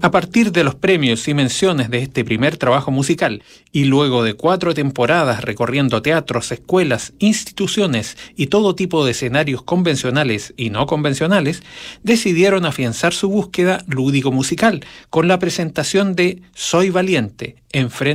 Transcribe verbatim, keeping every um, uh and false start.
A partir de los premios y menciones de este primer trabajo musical, y luego de cuatro temporadas recorriendo teatros, escuelas, instituciones y todo tipo de escenarios convencionales y no convencionales, decidieron afianzar su búsqueda lúdico-musical con la presentación de Soy Valiente, enfrente